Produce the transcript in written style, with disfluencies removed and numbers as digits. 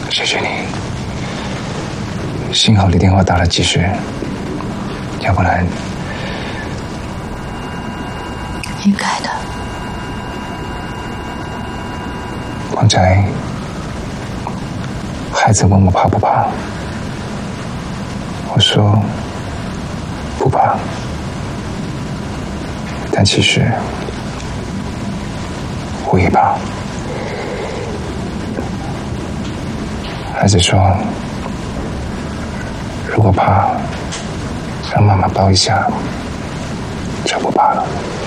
谢谢你，幸好你电话打了及时，要不然应该的。 刚才孩子问我怕不怕，我说不怕，但其实我也怕。孩子说，如果怕，让妈妈抱一下，就不怕了。